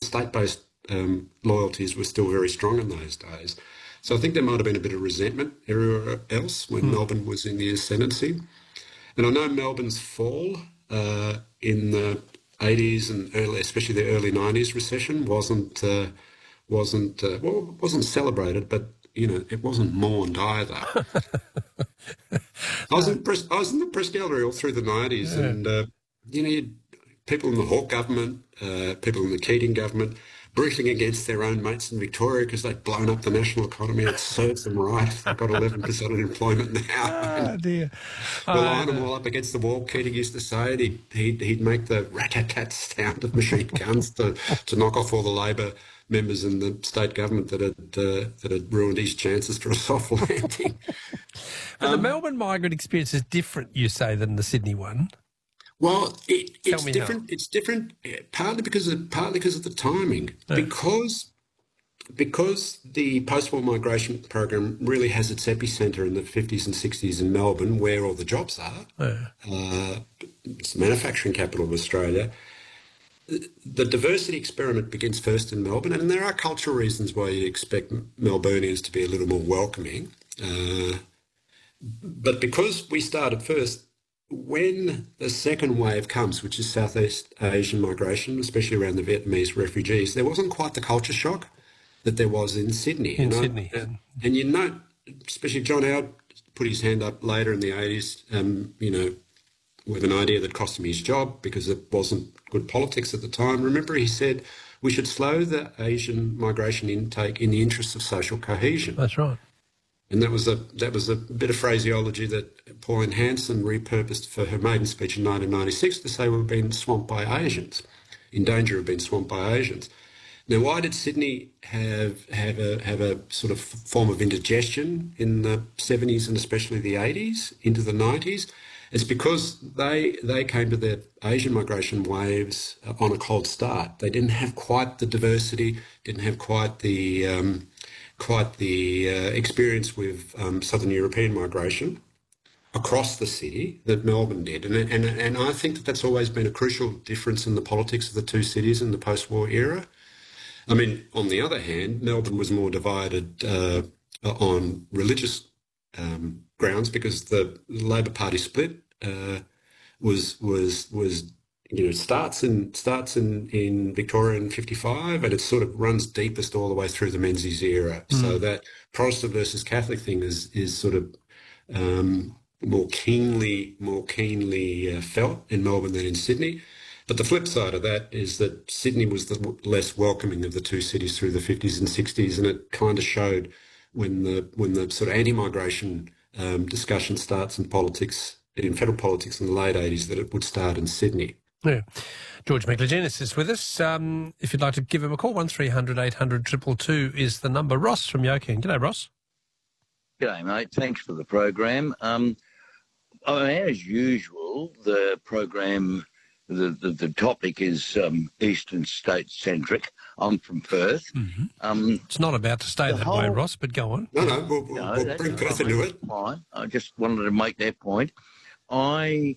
state-based loyalties were still very strong in those days. So I think there might have been a bit of resentment everywhere else when Melbourne was in the ascendancy. And I know Melbourne's fall in the 80s and especially the early 90s recession wasn't celebrated, but it wasn't mourned either. I was in the press gallery all through the 90s, and people in the Hawke government, people in the Keating government, brushing against their own mates in Victoria because they'd blown up the national economy. It serves them right. They've got 11% unemployment now. Oh, dear. We'll line them all up against the wall. Keating used to say it. He'd make the rat-tat-tat sound of machine guns to knock off all the Labor members in the state government that had ruined his chances for a soft landing. But the Melbourne migrant experience is different, you say, than the Sydney one. Well, it's different. How. It's different partly because of the timing. Yeah. Because the post-war migration program really has its epicentre in the 50s and 60s in Melbourne, where all the jobs are. Yeah. It's the manufacturing capital of Australia. The diversity experiment begins first in Melbourne, and there are cultural reasons why you expect Melburnians to be a little more welcoming. But because we started first, when the second wave comes, which is Southeast Asian migration, especially around the Vietnamese refugees, there wasn't quite the culture shock that there was in Sydney. Sydney. And you note, especially John Howard put his hand up later in the 80s, with an idea that cost him his job because it wasn't good politics at the time. Remember, he said we should slow the Asian migration intake in the interests of social cohesion. That's right. And that was a bit of phraseology that Pauline Hanson repurposed for her maiden speech in 1996 to say we've been swamped by Asians, in danger of being swamped by Asians. Now, why did Sydney have a sort of form of indigestion in the 70s and especially the 80s into the 90s? It's because they came to their Asian migration waves on a cold start. They didn't have quite the diversity, didn't have quite the experience with Southern European migration across the city that Melbourne did. And I think that's always been a crucial difference in the politics of the two cities in the post-war era. I mean, on the other hand, Melbourne was more divided on religious grounds because the Labor Party split starts in Victoria in 55, and it sort of runs deepest all the way through the Menzies era. So that Protestant versus Catholic thing is sort of more keenly felt in Melbourne than in Sydney. But the flip side of that is that Sydney was the less welcoming of the two cities through the 50s and 60s, and it kind of showed when the sort of anti-migration discussion starts in federal politics in the late 80s that it would start in Sydney. Yeah. George Megalogenis is with us. If you'd like to give him a call, 1300 800 222 is the number. Ross from Yoking. G'day, Ross. G'day, mate. Thanks for the program. As usual, the program, the topic is Eastern State-centric. I'm from Perth. Mm-hmm. It's not about to stay that way, Ross, but go on. No, we'll bring Perth into it. Fine. I just wanted to make that point. I'm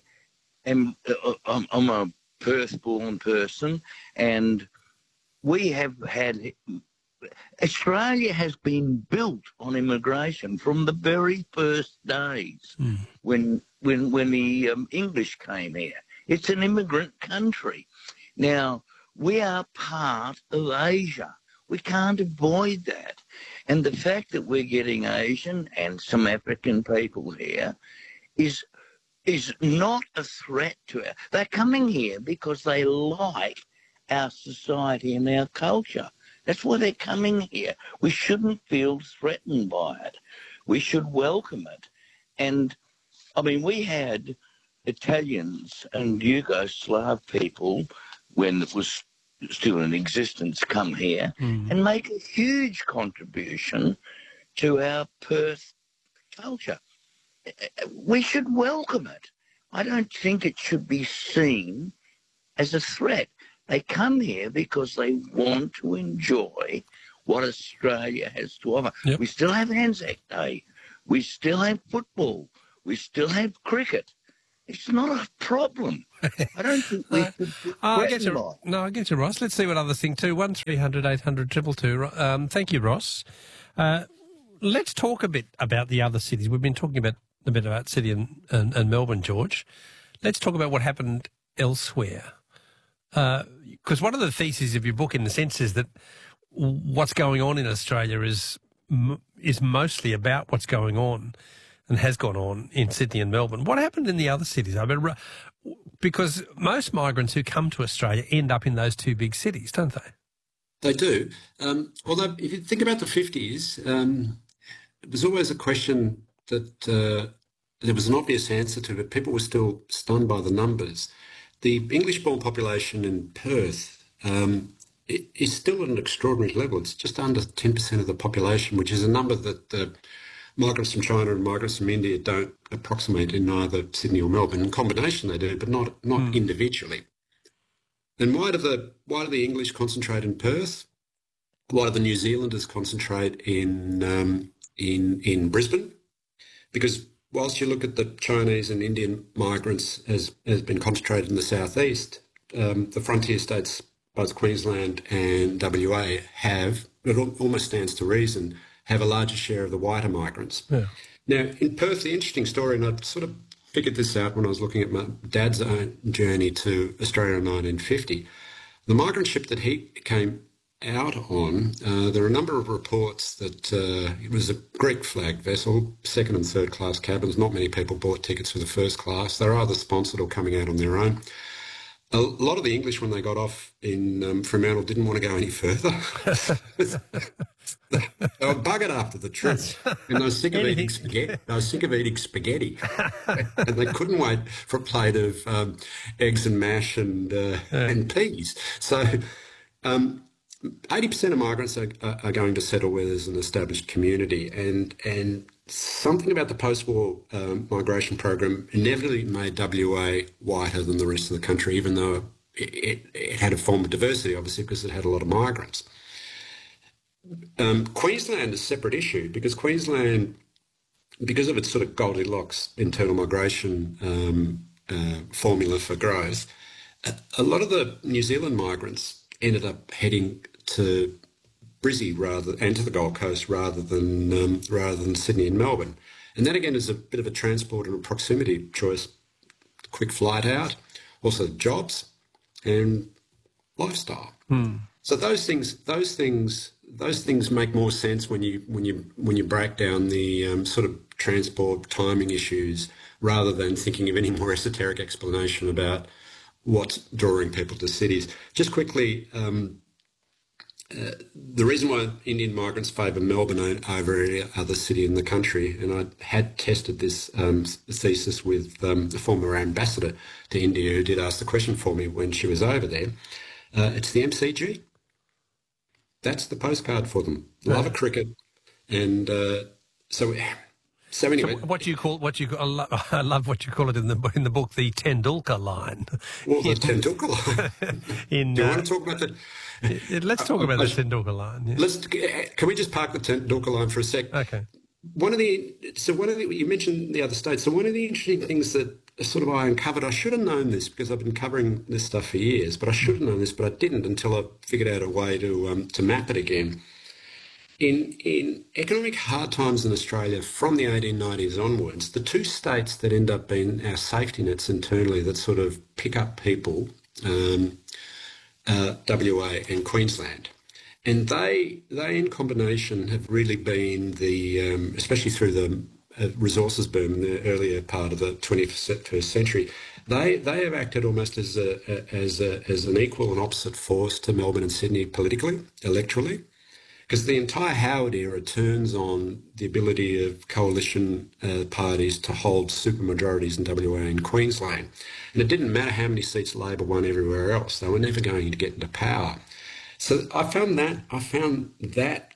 a Perth-born person, and we have had... Australia has been built on immigration from the very first days when the English came here. It's an immigrant country. Now, we are part of Asia. We can't avoid that. And the fact that we're getting Asian and some African people here is not a threat to us. They're coming here because they like our society and our culture. That's why they're coming here. We shouldn't feel threatened by it. We should welcome it. And, I mean, we had Italians and Yugoslav people, when it was still in existence, come here and make a huge contribution to our Perth culture. We should welcome it. I don't think it should be seen as a threat. They come here because they want to enjoy what Australia has to offer. Yep. We still have Anzac Day. We still have football. We still have cricket. It's not a problem. I don't think we should I get threaten you. life. No, I get you, Ross. Let's see what others think too. 1300 800 222. Thank you, Ross. Let's talk a bit about the other cities. We've been talking a bit about Sydney and Melbourne, George. Let's talk about what happened elsewhere. Because one of the theses of your book, in the sense, is that what's going on in Australia is mostly about what's going on and has gone on in Sydney and Melbourne. What happened in the other cities? I mean, because most migrants who come to Australia end up in those two big cities, don't they? They do. Although, if you think about the 50s, it was always a question that there was an obvious answer to, but people were still stunned by the numbers. The English-born population in Perth is still at an extraordinary level. It's just under 10% of the population, which is a number that migrants from China and migrants from India don't approximate in either Sydney or Melbourne. In combination they do, but not individually. And why do the English concentrate in Perth? Why do the New Zealanders concentrate in Brisbane? Because whilst you look at the Chinese and Indian migrants has been concentrated in the southeast, the frontier states, both Queensland and WA, it almost stands to reason, have a larger share of the whiter migrants. Yeah. Now, in Perth, the interesting story, and I sort of figured this out when I was looking at my dad's own journey to Australia in 1950, the migrant ship that he came out on, there are a number of reports that it was a Greek flag vessel, second and third class cabins. Not many people bought tickets for the first class. They were either sponsored or coming out on their own. A lot of the English, when they got off in Fremantle, didn't want to go any further. They were buggered after the trip, and they were sick of eating spaghetti. And they couldn't wait for a plate of eggs and mash and peas. So 80% of migrants are going to settle where there's an established community, and something about the post-war migration program inevitably made WA whiter than the rest of the country, even though it had a form of diversity, obviously, because it had a lot of migrants. Queensland is a separate issue because Queensland, because of its sort of Goldilocks internal migration formula for growth, a lot of the New Zealand migrants ended up heading to Brizzy and to the Gold Coast rather than Sydney and Melbourne. And that again is a bit of a transport and a proximity choice, quick flight out, also jobs and lifestyle. So those things make more sense when you break down the sort of transport timing issues rather than thinking of any more esoteric explanation about what's drawing people to cities. Just quickly, the reason why Indian migrants favour Melbourne over any other city in the country, and I had tested this thesis with the former ambassador to India who did ask the question for me when she was over there, it's the MCG. That's the postcard for them. Love of cricket, and so anyway. I love what you call it in the book, the Tendulkar line. Well, the Tendulkar line. Do you want to talk about that? Let's talk about the Tendulkar line. Yeah. Can we just park the Tendulkar line for a sec? Okay. You mentioned the other states. So one of the interesting things that sort of I uncovered, I should have known this because I've been covering this stuff for years, but I should have known this, but I didn't until I figured out a way to map it again. In economic hard times in Australia from the 1890s onwards, the two states that end up being our safety nets internally that sort of pick up people, WA and Queensland. And they in combination have really been the, especially through the resources boom in the earlier part of the 21st century, they have acted almost as an equal and opposite force to Melbourne and Sydney politically, electorally, because the entire Howard era turns on the ability of coalition parties to hold supermajorities in WA and Queensland. And it didn't matter how many seats Labor won everywhere else; they were never going to get into power. So I found that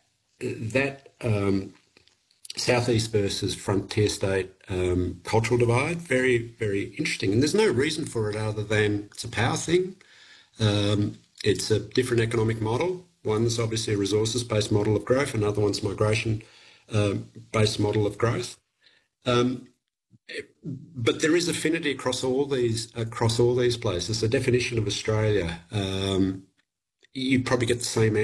southeast versus frontier state cultural divide very, very interesting. And there's no reason for it other than it's a power thing. It's a different economic model. One's obviously a resources-based model of growth, another one's migration-based model of growth. but there is affinity across all these places. The definition of Australia, you'd probably get the same